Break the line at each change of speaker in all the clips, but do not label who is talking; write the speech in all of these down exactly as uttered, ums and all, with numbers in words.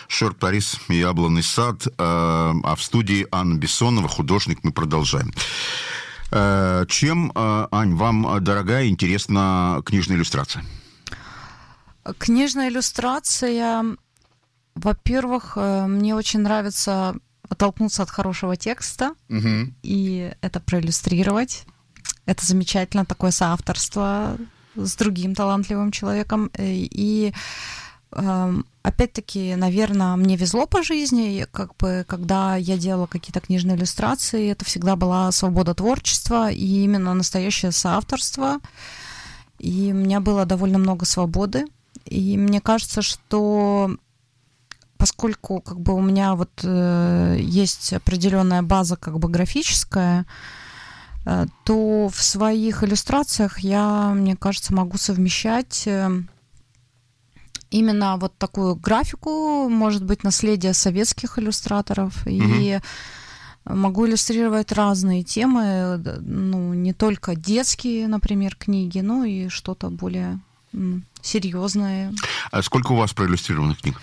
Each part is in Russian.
Шорт Парис, Яблонный сад. А в студии Анна Бессонова, художник. Мы продолжаем. Чем, Ань, вам дорогая и интересна книжная иллюстрация?
Книжная иллюстрация, во-первых, мне очень нравится оттолкнуться от хорошего текста, угу. и это проиллюстрировать. Это замечательно, такое соавторство с другим талантливым человеком. И опять-таки, наверное, мне везло по жизни, как бы, когда я делала какие-то книжные иллюстрации, это всегда была свобода творчества и именно настоящее соавторство. И у меня было довольно много свободы. И мне кажется, что поскольку как бы у меня вот э, есть определенная база как бы графическая, э, то в своих иллюстрациях я, мне кажется, могу совмещать э, именно вот такую графику, может быть, наследие советских иллюстраторов, угу. и могу иллюстрировать разные темы, ну, не только детские, например, книги, но и что-то более м, серьезное.
А сколько у вас проиллюстрированных книг?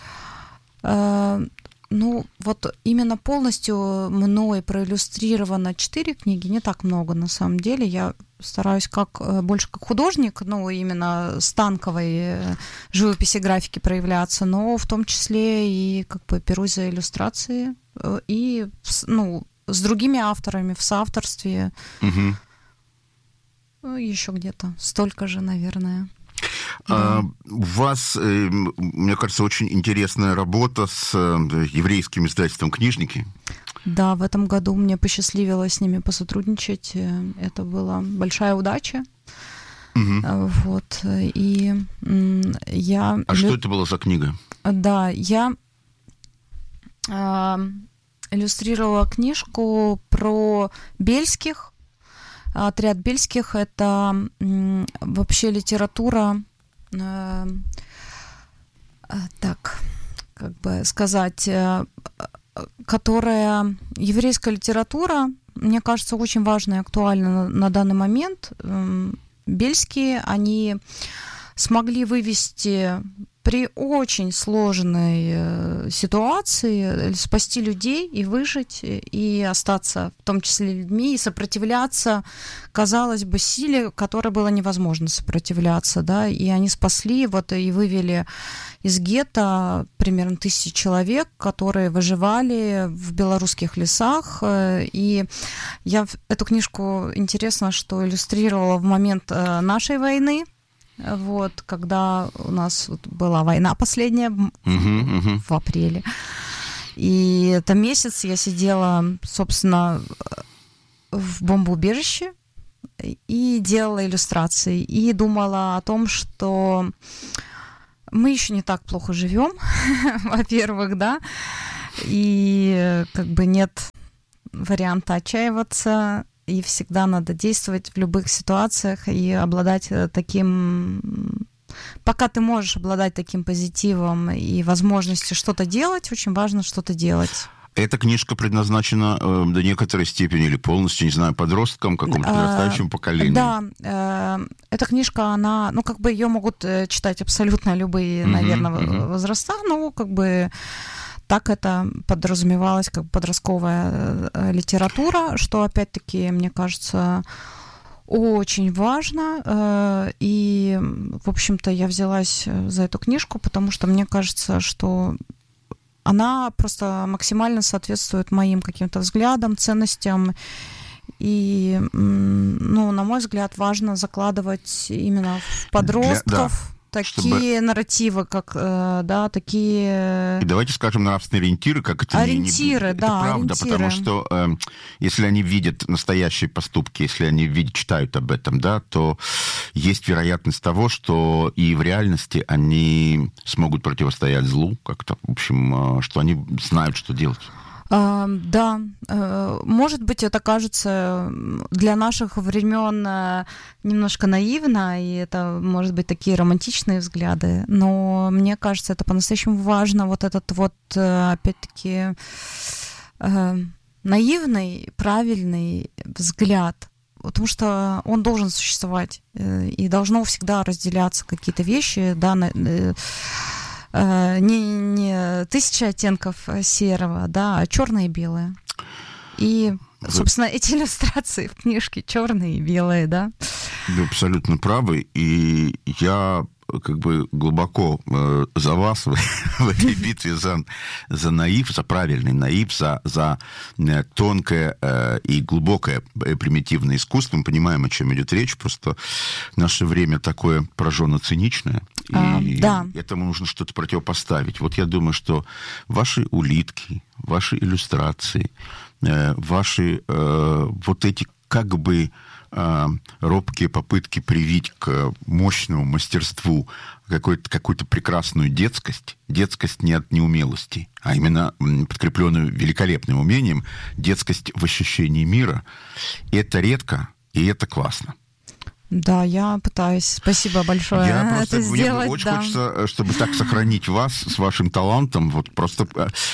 Ну, вот именно полностью мной проиллюстрировано четыре книги, не так много на самом деле. Я стараюсь как, больше как художник, ну, именно с танковой живописи, графики проявляться, но в том числе и как бы берусь за иллюстрации и, ну, с другими авторами в соавторстве. Угу. Ну, еще где-то столько же, наверное.
Да. У вас, мне кажется, очень интересная работа с еврейским издательством «Книжники».
Да, в этом году мне посчастливилось с ними посотрудничать. Это была большая удача. Угу. Вот. И я...
А что это была за книга?
Да, я иллюстрировала книжку про Бельских. Отряд Бельских — это вообще литература, э, так, как бы сказать, э, которая, еврейская литература, мне кажется, очень важна и актуальна на, на данный момент. Э, Бельские, они смогли вывести при очень сложной э, ситуации, спасти людей и выжить, и остаться в том числе людьми, и сопротивляться, казалось бы, силе, которой было невозможно сопротивляться, да, и они спасли вот и вывели из гетто примерно тысячи человек, которые выживали в белорусских лесах, и я эту книжку, интересно, что иллюстрировала в момент нашей войны. Вот, когда у нас вот была война последняя uh-huh, uh-huh. в апреле. И это месяц я сидела, собственно, в бомбоубежище и делала иллюстрации. И думала о том, что мы еще не так плохо живем, во-первых, да, и как бы нет варианта отчаиваться. И всегда надо действовать в любых ситуациях и обладать таким... Пока ты можешь обладать таким позитивом и возможностью что-то делать, очень важно что-то делать.
Эта книжка предназначена э, до некоторой степени или полностью, не знаю, подросткам, какому-то подрастающему поколению?
Да, э, эта книжка, она... Ну, как бы ее могут читать абсолютно любые, uh-huh, наверное, uh-huh. возраста, но как бы... Так это подразумевалось как подростковая литература, что, опять-таки, мне кажется, очень важно. И, в общем-то, я взялась за эту книжку, потому что мне кажется, что она просто максимально соответствует моим каким-то взглядам, ценностям. И, ну, на мой взгляд, важно закладывать именно в подростков... Для, да. Такие чтобы... нарративы, как, э, да, такие...
И давайте скажем нравственные ориентиры, как это
ориентиры,
не...
да,
это правда,
ориентиры.
Потому что э, если они видят настоящие поступки, если они видят, читают об этом, да, то есть вероятность того, что и в реальности они смогут противостоять злу как-то, в общем, э, что они знают, что делать.
Uh, да, uh, может быть, это кажется для наших времен uh, немножко наивно, и это, может быть, такие романтичные взгляды, но мне кажется, это по-настоящему важно, вот этот вот, uh, опять-таки, uh, наивный, правильный взгляд, потому что он должен существовать, uh, и должно всегда разделяться какие-то вещи, да, uh, Не, не тысяча оттенков серого, да, а черное и белое. И, собственно, эти иллюстрации в книжке черные и белые, да.
Вы абсолютно правы, и я как бы глубоко э, за вас в, в этой битве за, за наив, за правильный наив, за, за тонкое э, и глубокое э, примитивное искусство. Мы понимаем, о чем идет речь, просто наше время такое пораженно-циничное,
а,
и
да.
этому нужно что-то противопоставить. Вот я думаю, что ваши улитки, ваши иллюстрации, э, ваши э, вот эти как бы робкие попытки привить к мощному мастерству какую-то, какую-то прекрасную детскость, детскость не от неумелости, а именно подкрепленную великолепным умением, детскость в ощущении мира. И это редко, и это классно.
Да, я пытаюсь. Спасибо большое.
Я просто,
это
мне
сделать,
очень
да.
хочется, чтобы так сохранить вас с вашим талантом. Вот просто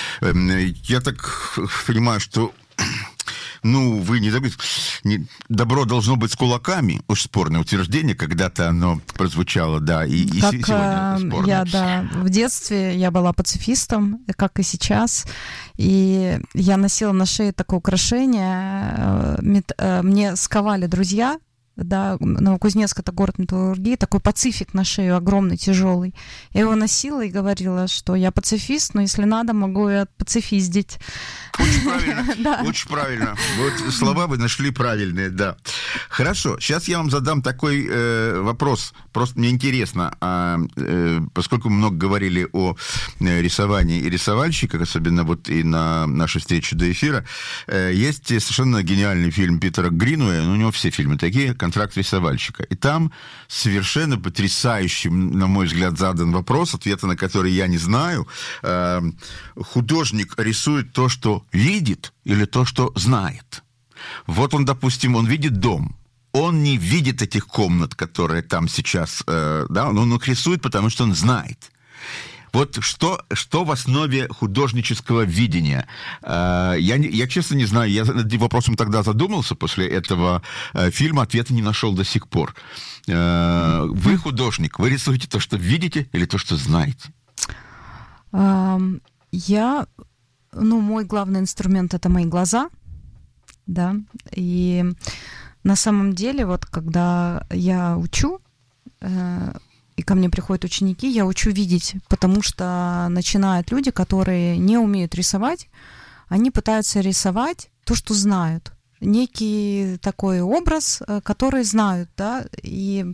я так понимаю, что ну, вы не забыли, не, добро должно быть с кулаками. Уж спорное утверждение, когда-то оно прозвучало, да, и, и
как,
сегодня спорное.
Я, да, в детстве я была пацифистом, как и сейчас, и я носила на шее такое украшение, мне сковали друзья, да, Новокузнецк — это город металлургии, такой пацифик на шею огромный, тяжелый. Я его носила и говорила, что я пацифист, но если надо, могу и отпацифиздить.
Очень правильно, да. Очень правильно. Вот слова вы нашли правильные, да. Хорошо, сейчас я вам задам такой э, вопрос. Просто мне интересно, а, э, поскольку мы много говорили о э, рисовании и рисовальщиках, особенно вот и на нашей встрече до эфира, э, есть совершенно гениальный фильм Питера Гринуэя, ну, у него все фильмы такие, «Контракт рисовальщика». И там совершенно потрясающий, на мой взгляд, задан вопрос, ответа на который я не знаю. Э, художник рисует то, что видит, или то, что знает. Вот он, допустим, он видит дом. Он не видит этих комнат, которые там сейчас, э, да, он, он их рисует, потому что он знает. Вот что, что в основе художнического видения? Э, я, я, честно, не знаю, я над этим вопросом тогда задумался после этого э, фильма, ответа не нашел до сих пор. Э, вы художник, вы рисуете то, что видите, или то, что знаете?
Um, я... Ну, мой главный инструмент — это мои глаза, да, и на самом деле, вот когда я учу, э, и ко мне приходят ученики, я учу видеть, потому что начинают люди, которые не умеют рисовать, они пытаются рисовать то, что знают, некий такой образ, который знают, да, и...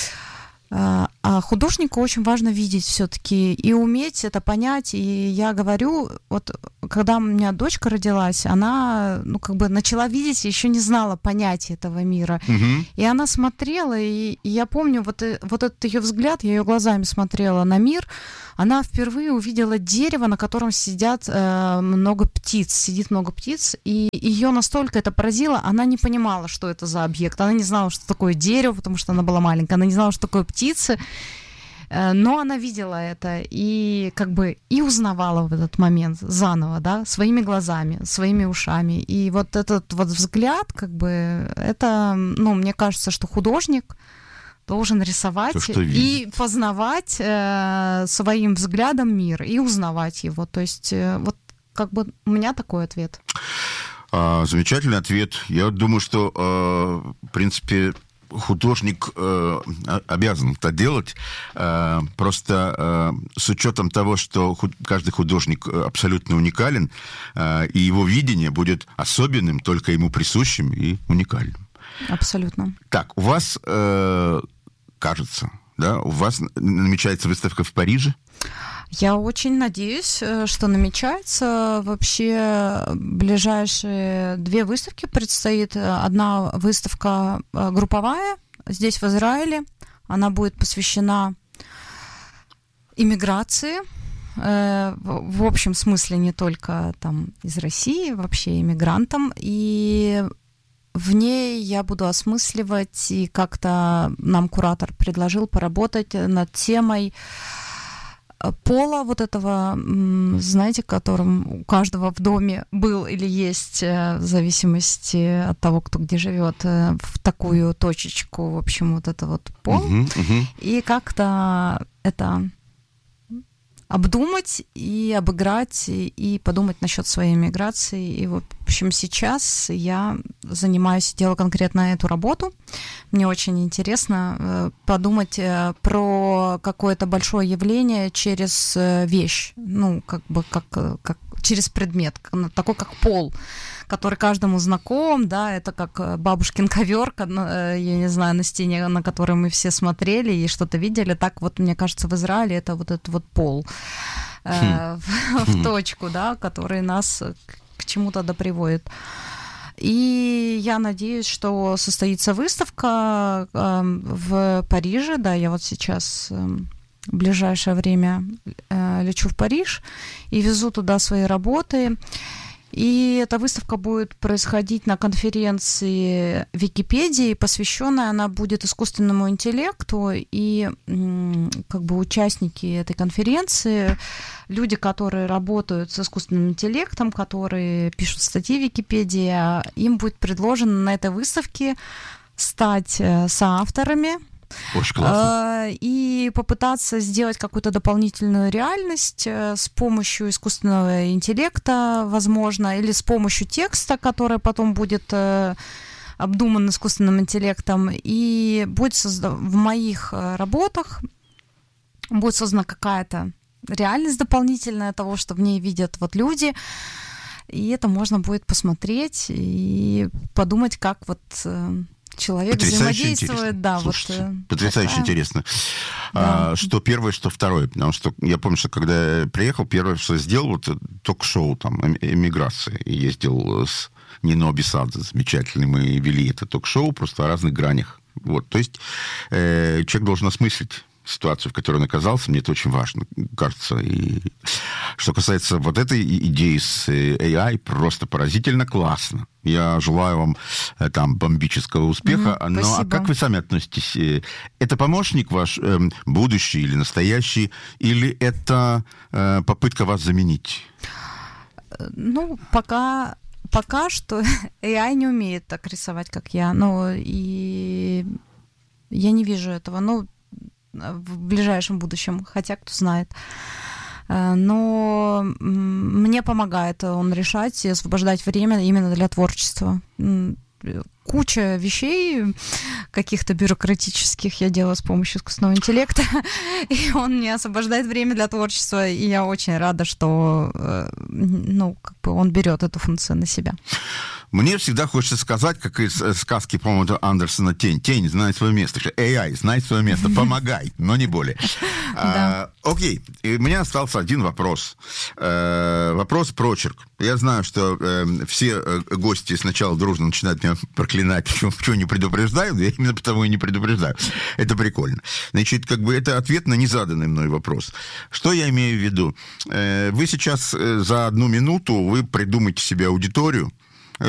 А художнику очень важно видеть все-таки и уметь это понять. И я говорю, вот когда у меня дочка родилась, она, ну, как бы начала видеть, еще не знала понятия этого мира. Угу. И она смотрела, и, и я помню вот, вот этот ее взгляд, я ее глазами смотрела на мир. Она впервые увидела дерево, на котором сидят э, много птиц, сидит много птиц, и ее настолько это поразило, она не понимала, что это за объект, она не знала, что такое дерево, потому что она была маленькая, она не знала, что такое птицы, э, но она видела это и как бы и узнавала в этот момент заново, да, своими глазами, своими ушами, и вот этот вот взгляд, как бы, это, ну, мне кажется, что художник должен рисовать то, и познавать э, своим взглядом мир, и узнавать его. То есть э, вот как бы у меня такой ответ.
А, замечательный ответ. Я думаю, что, э, в принципе, художник э, обязан это делать. Э, просто э, с учетом того, что худ... каждый художник абсолютно уникален, э, и его видение будет особенным, только ему присущим и уникальным.
Абсолютно.
Так, у вас... Э, кажется, да, у вас намечается выставка в Париже?
Я очень надеюсь, что намечается. Вообще ближайшие две выставки предстоит. Одна выставка групповая здесь, в Израиле. Она будет посвящена иммиграции. В общем смысле не только там из России, вообще иммигрантам. И в ней я буду осмысливать, и как-то нам куратор предложил поработать над темой пола вот этого, знаете, которым у каждого в доме был или есть, в зависимости от того, кто где живет, в такую точечку, в общем, вот это вот пол. Uh-huh, uh-huh. И как-то это обдумать и обыграть, и, и подумать насчет своей миграции. И, в общем, сейчас я занимаюсь, делаю конкретно эту работу. Мне очень интересно э, подумать э, про какое-то большое явление через э, вещь, ну, как бы как, как через предмет, такой как пол, который каждому знаком, да, это как бабушкин ковер, я не знаю, на стене, на который мы все смотрели и что-то видели. Так вот, мне кажется, в Израиле это вот этот вот пол э, в, в точку, да, который нас к чему-то доприводит. И я надеюсь, что состоится выставка э, в Париже, да, я вот сейчас... Э, в ближайшее время э, лечу в Париж и везу туда свои работы. И эта выставка будет происходить на конференции Википедии, посвященная она будет искусственному интеллекту, и м, как бы участники этой конференции, люди, которые работают с искусственным интеллектом, которые пишут статьи в Википедии, им будет предложено на этой выставке стать соавторами.
Очень классно.
И попытаться сделать какую-то дополнительную реальность с помощью искусственного интеллекта, возможно, или с помощью текста, который потом будет обдуман искусственным интеллектом. И будет созда... в моих работах будет создана какая-то реальность дополнительная того, что в ней видят вот люди. И это можно будет посмотреть и подумать, как вот... человек
потрясающе
взаимодействует,
интересно.
да.
Слушайте,
вот,
потрясающе
такая...
интересно.
Да.
А, что первое, что второе. Потому что я помню, что когда я приехал, первое, что сделал, вот ток-шоу там «Эмиграция». И ездил с Нино Абисадзе, замечательный. Мы вели это ток-шоу просто о разных гранях. Вот. То есть э, человек должен осмыслить ситуацию, в которой он оказался, мне это очень важно, кажется. И что касается вот этой идеи с эй ай, просто поразительно классно. Я желаю вам там бомбического успеха.
Mm,
но
спасибо.
А как вы сами относитесь? Это помощник ваш, э, будущий или настоящий, или это э, попытка вас заменить?
Ну, пока... Пока что эй ай не умеет так рисовать, как я. Ну, и я не вижу этого. Ну, в ближайшем будущем, хотя кто знает. Но мне помогает он решать и освобождать время именно для творчества. Куча вещей каких-то бюрократических я делаю с помощью искусственного интеллекта, и он мне освобождает время для творчества, и я очень рада, что ну, как бы он берет эту функцию на себя.
Мне всегда хочется сказать, как из сказки, по-моему, Андерсона «Тень». «Тень знает свое место». эй ай знает свое место. Помогай, но не более.
Да.
А, окей. И у меня остался один вопрос. А, вопрос прочерк. Я знаю, что э, все гости сначала дружно начинают меня проклинать, почему, почему не предупреждаю. Я именно потому и не предупреждаю. Это прикольно. Значит, как бы это ответ на незаданный мной вопрос. Что я имею в виду? Э, вы сейчас э, за одну минуту вы придумаете себе аудиторию,